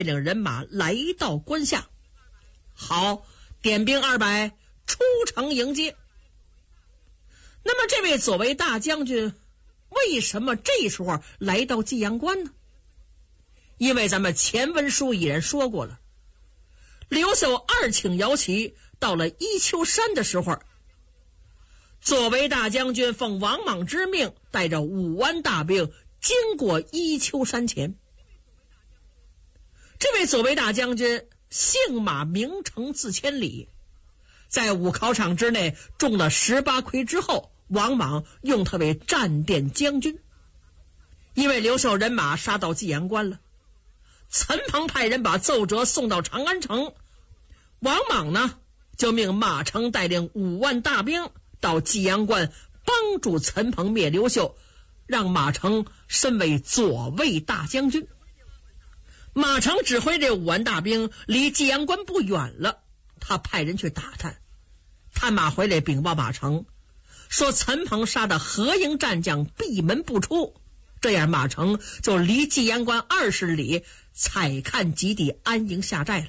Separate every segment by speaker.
Speaker 1: 领人马来到关下。好，点兵200出城迎接。那么这位左为大将军为什么这时候来到济阳关呢？因为咱们前文书已然说过了，刘秀2请摇旗到了伊丘山的时候，左为大将军奉王莽之命，带着5万大兵经过伊丘山前。这位左为大将军姓马名成字千里，在武考场之内中了18盔之后，王莽用他为战殿将军。因为刘秀人马杀到济阳关了，陈鹏派人把奏折送到长安城，王莽呢就命马成带领5万大兵到济阳关帮助陈鹏灭刘秀，让马成身为左卫大将军。马成指挥这5万大兵离济阳关不远了，他派人去打探，探马回来禀报马成，说陈鹏杀的河营战将闭门不出，这样马成就离济阳关20里采看基地安营下寨了。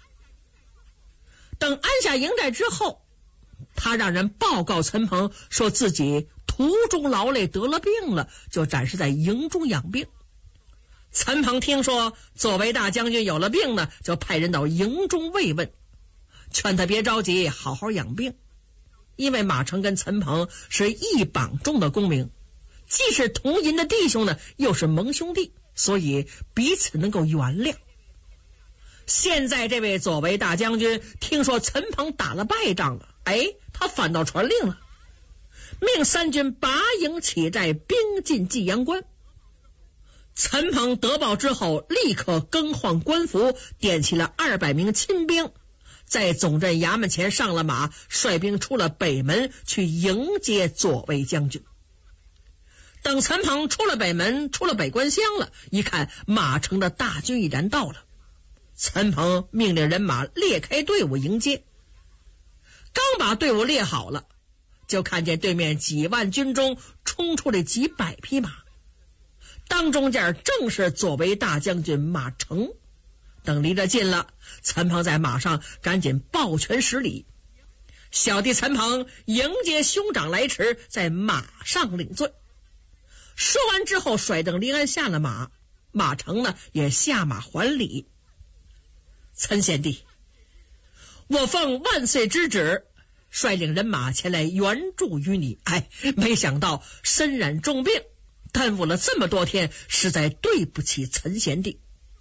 Speaker 1: 等安下营寨之后，他让人报告陈鹏说自己途中劳累得了病了，就暂时在营中养病。陈鹏听说左为大将军有了病呢，就派人到营中慰问，劝他别着急，好好养病。因为马成跟陈鹏是一榜中的功名，既是同营的弟兄呢，又是盟兄弟，所以彼此能够原谅。现在这位左为大将军听说陈鹏打了败仗了，他反倒传令了，命3军拔营起寨，兵进济阳关。陈鹏得报之后，立刻更换官服，点起了200名亲兵，在总镇衙门前上了马，率兵出了北门去迎接左为将军。等陈鹏出了北门，出了北关乡了，一看马成的大军已然到了，陈鹏命令人马列开队伍迎接。刚把队伍列好了，就看见对面几万军中冲出来几百匹马，当中间正是左为大将军马成。等离得近了，陈鹏在马上赶紧抱拳施礼，小弟陈鹏迎接兄长来迟，在马上领罪。说完之后，甩蹬离鞍下了马，马成呢也下马还礼。陈贤弟，我奉万岁之旨，率领人马前来援助于你。没想到身染重病，耽误了这么多天，实在对不起陈贤弟。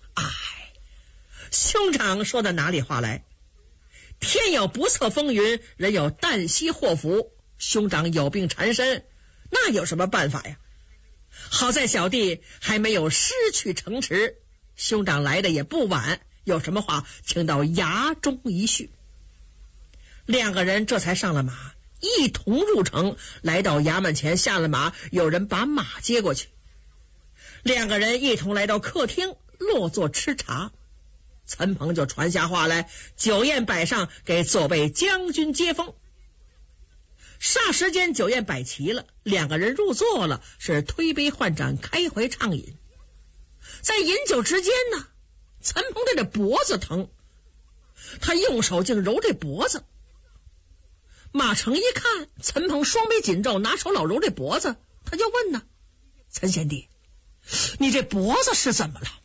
Speaker 1: 兄长说的哪里话来？天有不测风云，人有旦夕祸福。兄长有病缠身，那有什么办法呀？好在小弟还没有失去城池，兄长来的也不晚，有什么话请到衙中一叙。2个人这才上了马，一同入城，来到衙门前下了马，有人把马接过去。2个人一同来到客厅落座吃茶。陈鹏就传下话来，酒宴摆上，给左卫将军接风。霎时间酒宴摆齐了，2个人入座了，是推杯换盏，开怀畅饮。在饮酒之间呢，陈鹏这脖子疼，他用手竟揉这脖子。马成一看陈鹏双臂紧皱，拿手老揉这脖子，他就问呢，陈贤弟，你这脖子是怎么了？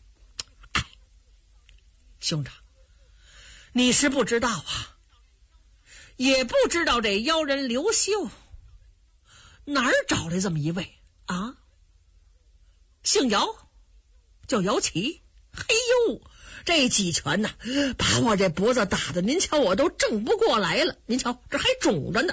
Speaker 1: 兄长，你是不知道啊，也不知道这妖人刘秀哪儿找来这么一位啊？姓姚，叫姚琦。嘿呦，这几拳呢，把我这脖子打的，您瞧我都正不过来了。您瞧，这还肿着呢。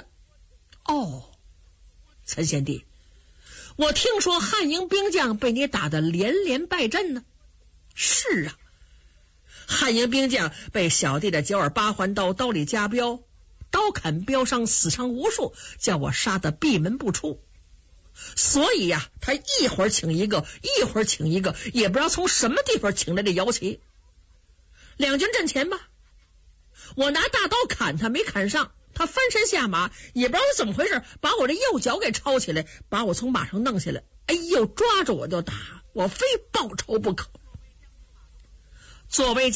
Speaker 1: 陈贤弟，我听说汉营兵将被你打得连连败阵呢。是啊，汉营兵将被小弟的9耳8环刀刀里加镖，刀砍镖伤，死伤无数，叫我杀得闭门不出。所以呀，他一会儿请一个，一会儿请一个，也不知道从什么地方请来这姚琦。2军阵前吧，我拿大刀砍他，没砍上，他翻身下马，也不知道他怎么回事，把我这右脚给抄起来，把我从马上弄下来，抓着我就打，我非报仇不可。 作为